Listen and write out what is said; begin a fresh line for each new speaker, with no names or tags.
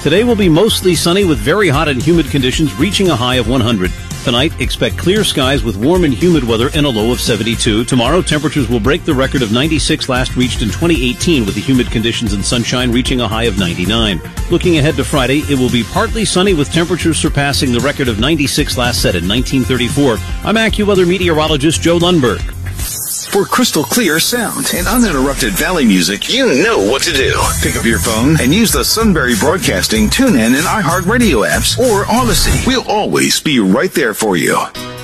Today will be mostly sunny with very hot and humid conditions reaching a high of 100. Tonight, expect clear skies with warm and humid weather and a low of 72. Tomorrow, temperatures will break the record of 96 last reached in 2018 with the humid conditions and sunshine reaching a high of 99. Looking ahead to Friday, it will be partly sunny with temperatures surpassing the record of 96 last set in 1934. I'm AccuWeather meteorologist Joe Lundberg.
For crystal clear sound and uninterrupted Valley music, you know what to do. Pick up your phone and use the Sunbury Broadcasting TuneIn and iHeartRadio apps or Odyssey. We'll always be right there for you.